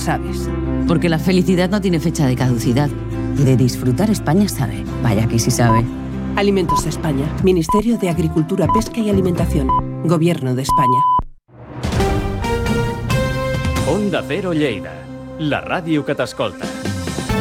sabes? Porque la felicidad no tiene fecha de caducidad. Y de disfrutar España sabe. Vaya que sí sabe. Alimentos de España. Ministerio de Agricultura, Pesca y Alimentación. Gobierno de España. Onda Cero Lleida. La ràdio que t'escolta.